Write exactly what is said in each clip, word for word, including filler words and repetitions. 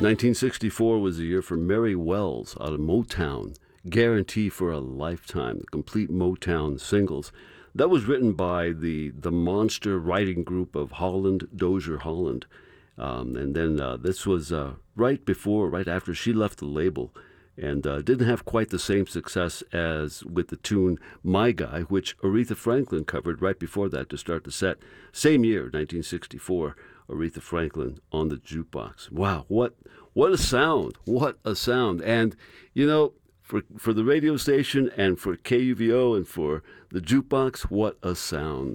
nineteen sixty-four was the year for Mary Wells out of Motown, Guarantee for a Lifetime, the complete Motown singles. That was written by the, the monster writing group of Holland, Dozier Holland. Um, and then uh, this was uh, right before, right after she left the label, and uh, didn't have quite the same success as with the tune My Guy, which Aretha Franklin covered right before that to start the set. Same year, nineteen sixty-four, Aretha Franklin on the jukebox. Wow, what what a sound, what a sound. And, you know, for, for the radio station and for K U V O and for the jukebox, what a sound.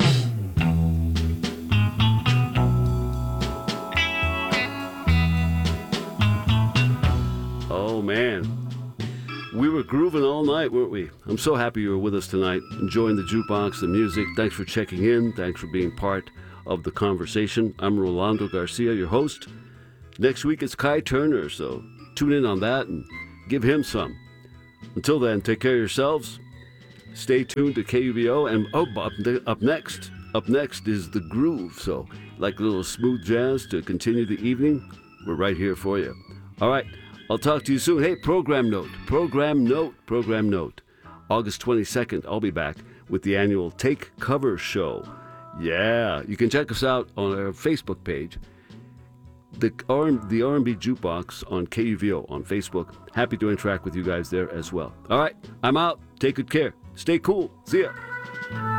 Oh, man. We were grooving all night, weren't we? I'm so happy you were with us tonight, enjoying the jukebox, the music. Thanks for checking in. Thanks for being part of the conversation. I'm Rolando Garcia, your host. Next week it's Kai Turner, so tune in on that and give him some. Until then, take care of yourselves. Stay tuned to K U V O. And oh, up, up next, up next is The Groove. So, like a little smooth jazz to continue the evening, we're right here for you. All right. I'll talk to you soon. Hey, program note, program note, program note. August twenty-second, I'll be back with the annual Take Cover Show. Yeah, you can check us out on our Facebook page, the R- the R and B Jukebox on K U V O on Facebook. Happy to interact with you guys there as well. All right, I'm out. Take good care. Stay cool. See ya.